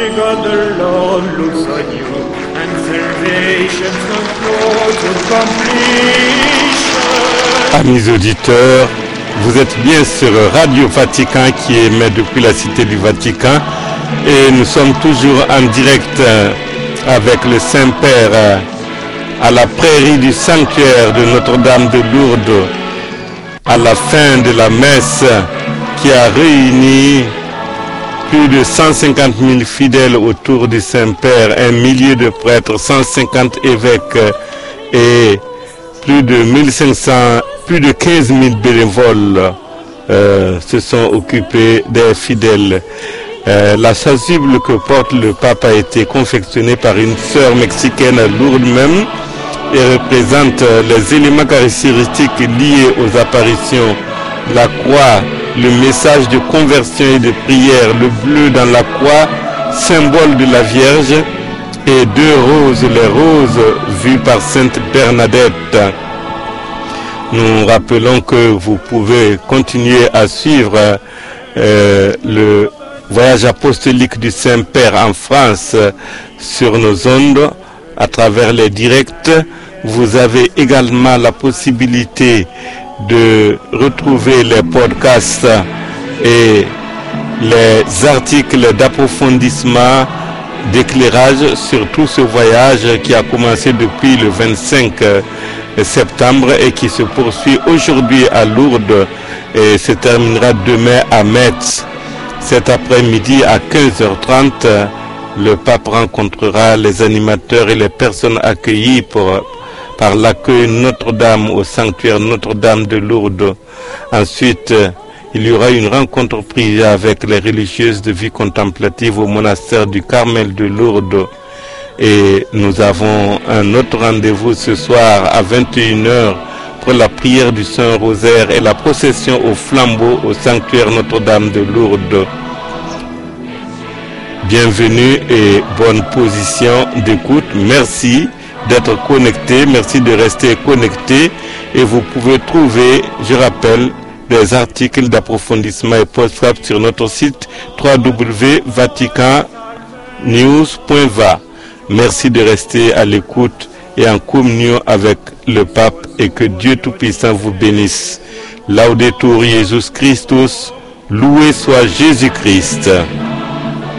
God the Lord looks on you, and salvation's not close to completion. Amis auditeurs, vous êtes bien sur Radio Vatican qui émet depuis la Cité du Vatican et nous sommes toujours en direct avec le Saint-Père à la prairie du sanctuaire de Notre-Dame de Lourdes à la fin de la messe qui a réuni plus de 150 000 fidèles autour du Saint-Père, 1 millier de prêtres, 150 évêques et plus de 15 000 bénévoles se sont occupés des fidèles. La chasuble que porte le pape a été confectionnée par une sœur mexicaine à Lourdes même et représente les éléments caractéristiques liés aux apparitions, la croix, le message de conversion et de prière, le bleu dans la croix, symbole de la Vierge, et 2 roses, les roses vues par Sainte Bernadette. Nous rappelons que vous pouvez continuer à suivre le voyage apostolique du Saint-Père en France sur nos ondes à travers les directs. Vous avez également la possibilité de retrouver les podcasts et les articles d'approfondissement, d'éclairage sur tout ce voyage qui a commencé depuis le 25 septembre et qui se poursuit aujourd'hui à Lourdes et se terminera demain à Metz. Cet après-midi à 15h30, le pape rencontrera les animateurs et les personnes accueillies par l'accueil Notre-Dame au sanctuaire Notre-Dame de Lourdes. Ensuite, il y aura une rencontre privée avec les religieuses de vie contemplative au monastère du Carmel de Lourdes. Et nous avons un autre rendez-vous ce soir à 21h pour la prière du Saint-Rosaire et la procession au flambeau au sanctuaire Notre-Dame de Lourdes. Bienvenue et bonne position d'écoute. Merci d'être connecté, merci de rester connecté et vous pouvez trouver, je rappelle, des articles d'approfondissement et post-rap sur notre site www.vaticannews.va. Merci de rester à l'écoute et en communion avec le pape et que Dieu Tout-Puissant vous bénisse. Laudetur Jesus Christus, loué soit Jésus-Christ.